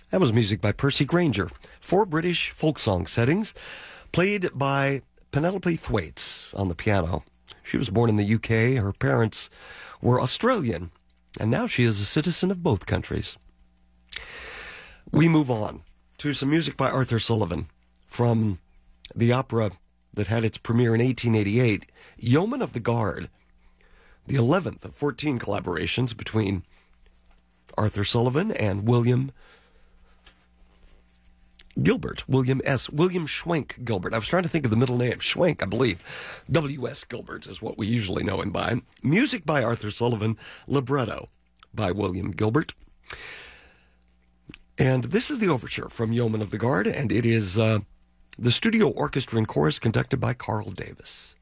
That was music by Percy Grainger. 4 British folk song settings, played by Penelope Thwaites on the piano. She was born in the UK. Her parents were Australian, and now she is a citizen of both countries. We move on to some music by Arthur Sullivan from the opera that had its premiere in 1888, Yeoman of the Guard, the 11th of 14 collaborations between Arthur Sullivan and William Gilbert, William Schwenk Gilbert. I was trying to think of the middle name, Schwenk, I believe. W.S. Gilbert is what we usually know him by. Music by Arthur Sullivan, libretto by William Gilbert. And this is the overture from Yeoman of the Guard, and it is the studio orchestra and chorus conducted by Carl Davis.